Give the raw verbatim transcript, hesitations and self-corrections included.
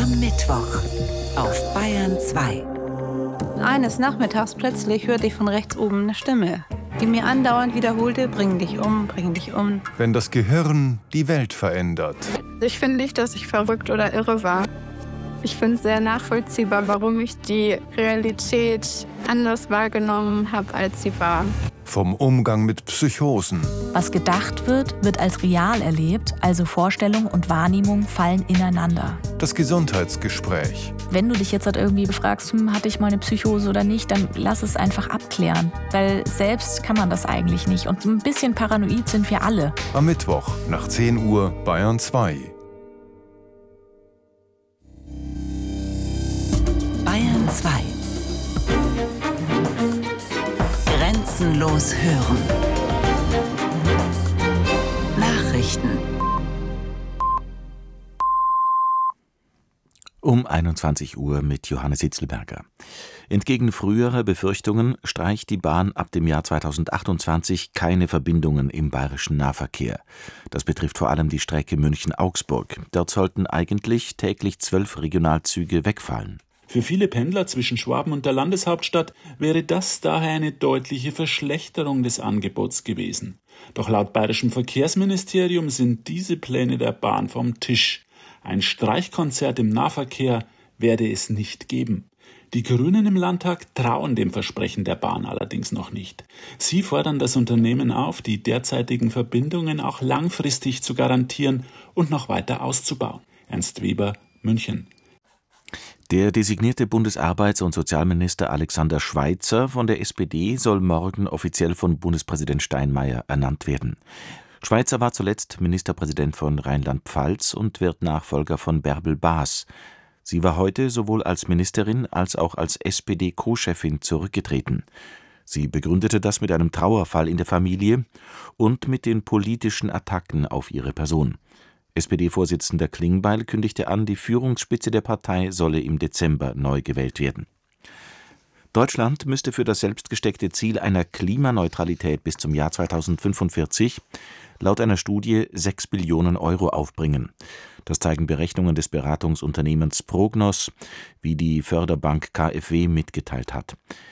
Am Mittwoch auf Bayern zwei. Eines Nachmittags plötzlich hörte ich von rechts oben eine Stimme, die mir andauernd wiederholte: Bring dich um, bring dich um. Wenn das Gehirn die Welt verändert. Ich finde nicht, dass ich verrückt oder irre war. Ich finde es sehr nachvollziehbar, warum ich die Realität anders wahrgenommen habe, als sie war. Vom Umgang mit Psychosen. Was gedacht wird, wird als real erlebt, also Vorstellung und Wahrnehmung fallen ineinander. Das Gesundheitsgespräch. Wenn du dich jetzt halt irgendwie fragst, hm, hatte ich mal eine Psychose oder nicht, dann lass es einfach abklären. Weil selbst kann man das eigentlich nicht. Und ein bisschen paranoid sind wir alle. Am Mittwoch nach zehn Uhr Bayern zwei. Bayern zwei. Grenzenlos hören. Nachrichten. Um einundzwanzig Uhr mit Johannes Hitzelberger. Entgegen früherer Befürchtungen streicht die Bahn ab dem Jahr zweitausendachtundzwanzig keine Verbindungen im bayerischen Nahverkehr. Das betrifft vor allem die Strecke München-Augsburg. Dort sollten eigentlich täglich zwölf Regionalzüge wegfallen. Für viele Pendler zwischen Schwaben und der Landeshauptstadt wäre das daher eine deutliche Verschlechterung des Angebots gewesen. Doch laut bayerischem Verkehrsministerium sind diese Pläne der Bahn vom Tisch. Ein Streichkonzert im Nahverkehr werde es nicht geben. Die Grünen im Landtag trauen dem Versprechen der Bahn allerdings noch nicht. Sie fordern das Unternehmen auf, die derzeitigen Verbindungen auch langfristig zu garantieren und noch weiter auszubauen. Ernst Weber, München. Der designierte Bundesarbeits- und Sozialminister Alexander Schweitzer von der S P D soll morgen offiziell von Bundespräsident Steinmeier ernannt werden. Schweitzer war zuletzt Ministerpräsident von Rheinland-Pfalz und wird Nachfolger von Bärbel Baas. Sie war heute sowohl als Ministerin als auch als S P D-Co-Chefin zurückgetreten. Sie begründete das mit einem Trauerfall in der Familie und mit den politischen Attacken auf ihre Person. S P D-Vorsitzender Klingbeil kündigte an, die Führungsspitze der Partei solle im Dezember neu gewählt werden. Deutschland müsste für das selbstgesteckte Ziel einer Klimaneutralität bis zum Jahr zweitausendfünfundvierzig laut einer Studie sechs Billionen Euro aufbringen. Das zeigen Berechnungen des Beratungsunternehmens Prognos, wie die Förderbank K f W mitgeteilt hat.